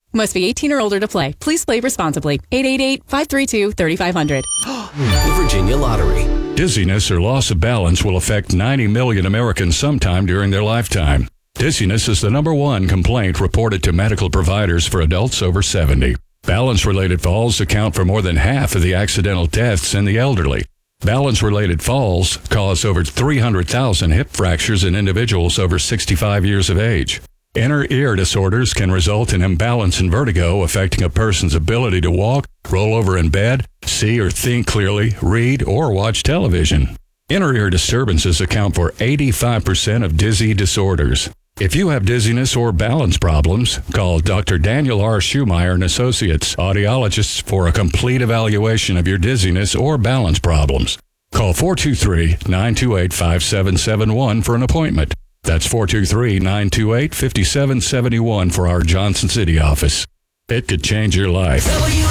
Must be 18 or older to play. Please play responsibly. 888-532-3500. The Virginia Lottery. Dizziness or loss of balance will affect 90 million Americans sometime during their lifetime. Dizziness is the #1 complaint reported to medical providers for adults over 70. Balance-related falls account for more than half of the accidental deaths in the elderly. Balance-related falls cause over 300,000 hip fractures in individuals over 65 years of age. Inner ear disorders can result in imbalance and vertigo, affecting a person's ability to walk, roll over in bed, see or think clearly, read, or watch television. Inner ear disturbances account for 85% of dizzy disorders. If you have dizziness or balance problems, call Dr. Daniel R. Schumeyer and Associates, audiologists, for a complete evaluation of your dizziness or balance problems. Call 423-928-5771 for an appointment. That's 423-928-5771 for our Johnson City office. It could change your life.